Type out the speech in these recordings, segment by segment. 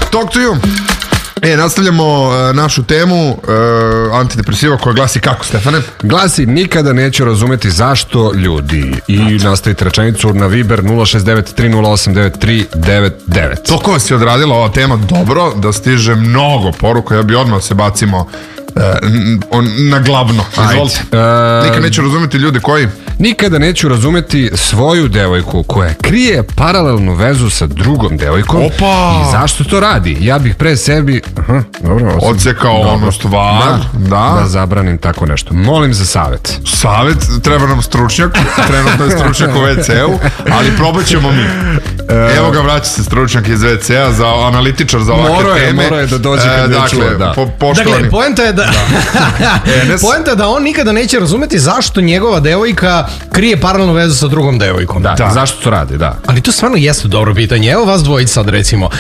Talk to you. Nastavljamo našu temu antidepresiva koja glasi kako, Stefane? Glasi, nikada neću razumeti zašto ljudi. I nastavite rečenicu na Viber 069-308-9399. Toliko vas je odradila ova tema dobro da stiže mnogo poruka. Ja bi odmah se bacimo na glavno. Izvolite. Nikada neću razumeti ljude koji... Nikada neću razumeti svoju devojku koja krije paralelnu vezu sa drugom devojkom. Opa! I zašto to radi? Ja bih pre sebi odsekao onu stvar. Da zabranim tako nešto. Molim za savjet. Savjet? Treba nam stručnjak. Trenutno je stručnjak u WC-u, ali probat ćemo mi. Evo ga, vraća se stručnjak iz WC-a za analitičar za ovakve teme. Moro je da dođe kad je čuo, da. Dakle, poenta je da poenta je da on nikada neće razumeti zašto njegova devojka krije paralelnu vezu sa drugom devojkom. Da. Zašto to radi, da. Ali to stvarno jeste dobro pitanje. Evo vas dvojica sad recimo.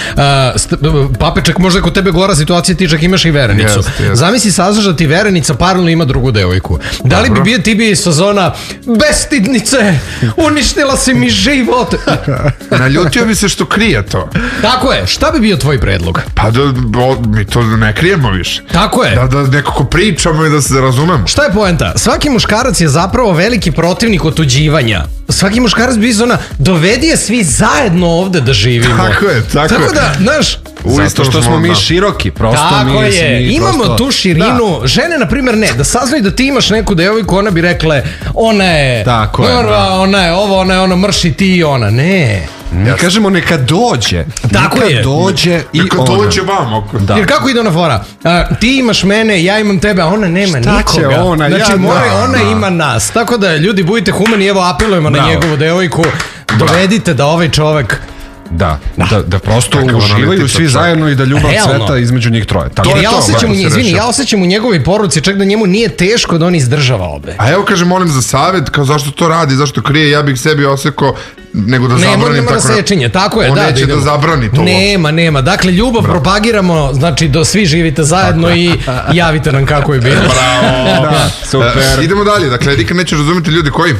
Papeček, možda kod tebe gora situacija, ti čak imaš i verenicu. Zamisli saznaš da ti verenica paralelno ima drugu devojku. Da li bi bio ti bi sa zona bestidnice, uništila si mi život. Naljutio bi se što krije to. Tako je. Šta bi bio tvoj predlog? Pa mi to ne krijemo više. Tako je. Da nekako pričamo i da se razumemo. Šta je poenta? Svaki muškarac je zapravo veliki protivnik otuđivanja. Svaki muškarac bi zona, dovedi je svi zajedno ovde da živimo. Tako je. Tako da, znaš... Zato što smo mi široki, prosto. Tako je, imamo tu širinu. Žene, na primjer, ne, da saznaju da ti imaš neku devojku, ona bi rekle, ona je mrva, ona je ovo, ona je ono, mrši ti, ona, ne. Mi kažemo neka dođe. Tako je. Dođe i neka ona. Dođe vam. Jer kako ide ona fora? Ti imaš mene, ja imam tebe, a ona nema nikoga. Šta će ona? Znači, ona ima nas. Tako da, ljudi, budite humani, evo apelujemo na njegovu devojku. Dovedite da ovaj čovek... Da prosto uživaju svi zajedno i da ljubav cveta između njih troje. Jer ja osjećam u njegovoj poruci čak da njemu nije teško da on izdržava obe. A evo kaže, molim za savjet, kao zašto to radi, zašto krije, ja bih sebi osekao nego da zabranim. Nema da sečenje, tako je. On neće da zabrani to. Nema. Dakle, ljubav propagiramo, znači da svi živite zajedno i javite nam kako je bilo. Bravo. Super. Idemo dalje, dakle, nikad neće razumjeti ljudi koji...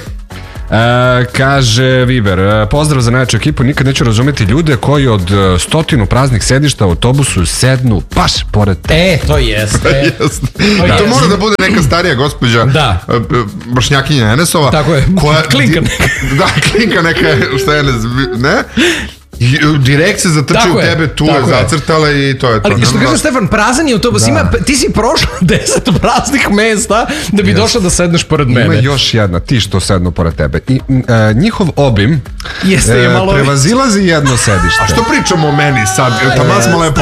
Kaže Viber, pozdrav za najjaču ekipu, nikad neću razumjeti ljude koji od 100 praznih sedišta u autobusu sednu baš pored te. To jeste. To mora da bude neka starija gospođa, Bošnjakinja Enesova. Tako je, klinka neka. Da, klinka neka, šta je ne? Direkt se zatrči u tebe, tu je zacrtala i to je to. Ali što kaže Stefan, prazan je autobus, ti si prošao 10 praznih mesta da bi došao da sedneš pored mene. Ima još jedna, ti što sednu pored tebe. I njihov obim prevazilazi jedno sedište. A što pričamo o meni sad? Taman smo lepo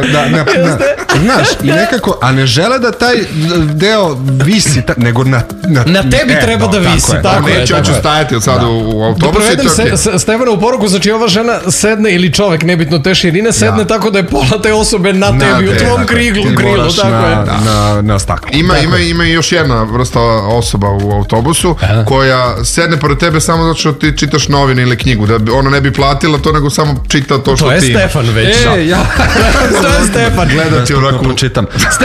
znaš, i nekako, a ne žele da taj deo visi, nego na tebi treba da visi. Tako je. Neću stajati od sada u autobusu. Da provedem Stefana u poruku, znači ova žena sedne ili čovek, nebitno te širine, sedne tako da je pola te osobe na tebi, u tvom krilu, tako je. Na staklu. Ima i još jedna vrsta osoba u autobusu koja sedne pored tebe samo zato što ti čitaš novine ili knjigu, da ona ne bi platila to, nego samo čita to što ti imaš. To je Stefan već. To je Stefan. Gledati onako pročitam.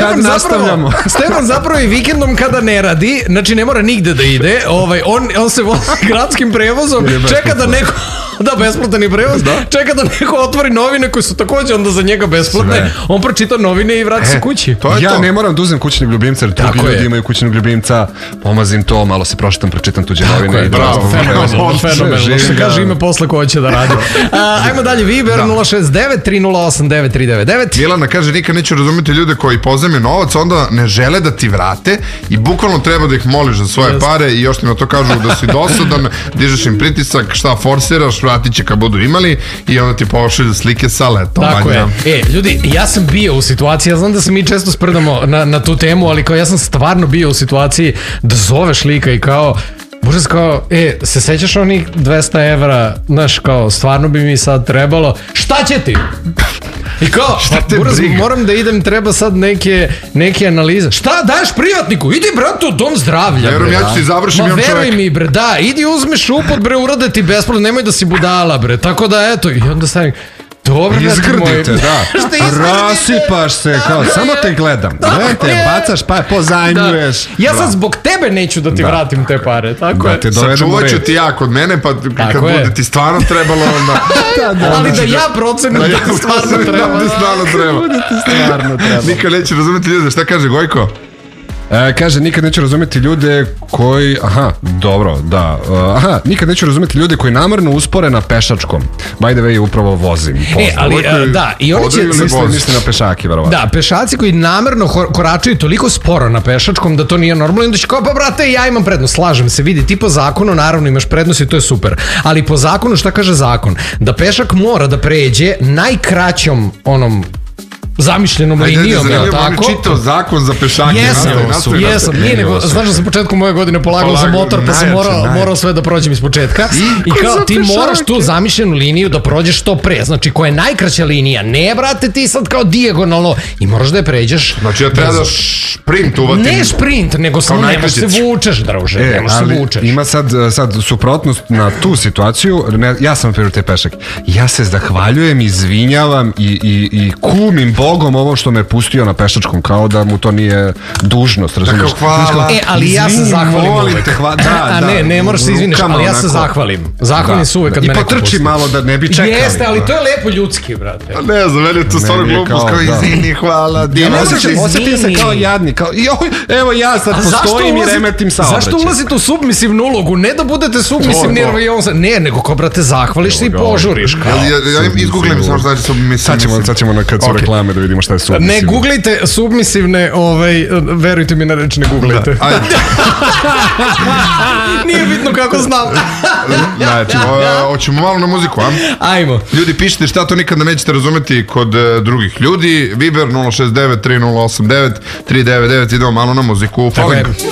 Stefan zapravo i vikendom kada ne radi, znači ne mora nigde da ide, on se vozi gradskim prevozom, čeka da neko... Da, besplatan prevoz. Čeka da neko otvori novine koje su također onda za njega besplatne. On pročita novine i vrati se kući. Ja ne moram da uzem kućnog ljubimca, jer drugi ljudi imaju kućnog ljubimca. Pomazim to, malo se pročitam, pročitam tuđe novine. Bravo, fenomenalno. Što kaže ime posle ko će da radi. Ajmo dalje, Viber 069-308-9399. Milana kaže, nikad neću razumjeti ljude koji pozajme novac, onda ne žele da ti vrate i bukvalno treba da ih moliš za svoje pare i još ti na to kažu da si dosadan, dižeš im pritisak, šta forsiraš, vratit će kad budu imali i onda ti pošalju slike sa letom. Tako je. Ljudi, ja sam bio u situaciji, ja znam da se mi često sprdamo na tu temu, ali kao ja sam stvarno bio u situaciji da zoveš lika i kao Buraz kao, se sećaš onih 200 evra, znaš, kao, stvarno bi mi sad trebalo, šta će ti? I kao, Buraz, moram da idem, treba sad neke analize. Šta daješ privatniku? Idi, brate, u dom zdravlja, bre. Ja ću ti završim, imam čovjek. Veruj mi, bre, idi uzmi šupot, bre, urade ti besplatno, nemoj da si budala, bre. Tako da, eto, i onda stavim, Dobro, izgrdite, da. Šta izgrdite? Rasipaš se, kao, samo te gledam. Gledam te, bacaš, pa pozajmljuješ. Ja sad zbog tebe neću da ti vratim te pare, tako je. te dovedemo Sačuvat ću red. ti ja kod mene, pa kad Tako je. bude ti stvarno trebalo, onda... Ali da ja procenim da ti stvarno treba. Da ti stvarno treba. Stvarno treba. Nikad neće razumeti ljude. Šta kaže Gojko? Kaže, nikad neću razumeti ljude koji... dobro, da. Nikad neću razumeti ljude koji namerno uspore na pešačkom. By the way, upravo vozim. Ali, da, i oni će... Misli na pešaki, verovatno. Da, pešaci koji namerno koračaju toliko sporo na pešačkom da to nije normalno, onda će kao, pa brate, ja imam prednost, slažem se, vidi, ti po zakonu naravno imaš prednost i to je super, ali po zakonu, šta kaže zakon? Da pešak mora da pređe najkraćom onom zamišljenom linijom, je li tako? On čitao zakon za pešake. Jesam, nije nego, znaš da sam početkom moje godine polagao za motor, pa sam morao sve da prođem iz početka. I kao ti moraš tu zamišljenu liniju da prođeš što pre, znači koja je najkraća linija, ne brate ti sad kao dijagonalno i moraš da je pređeš. Znači ja treba da šprint uvatim. Ne šprint, nego samo nemaš se vučeš, druže, nemaš se vučeš. Ima sad suprotnost na tu situaciju, ja sam prvi te pešak, ja se zahvaljujem, izvinjavam i kumim Bogom ovo što me pustio na pešačkom, kao da mu to nije dužnost, razumiješ? Tako, hvala. Ali ja se zahvalim uvek. Ne moraš se izviniš, ali ja se zahvalim. Zahvalim se uvek kad me neko pusti. I potrči malo da ne bi čekali. Jeste, ali to je lepo ljudski, brate. Ne znam, meni je to stvarno glupost, kao izvini, hvala. Osjetim se kao jadni, kao evo ja sad postojim i remetim saobraćaj. Zašto ulazite u submisivnu ulogu? Ne da budete submisivni, ne, nego kao, brate, zahvališ se i požuriš. Ja izgooglim samo šta će submisivni. Sad ćemo kad su reklame da vidimo šta je submisivno. Ne googlejte submisivne, verujte mi na reč, ne googlejte. Nije bitno kako znam. Znači, hoćemo malo na muziku, a? Ajmo. Ljudi, pišite šta to nikada nećete razumeti kod drugih ljudi. Viber 069 3089 399, idemo malo na muziku. Tako je.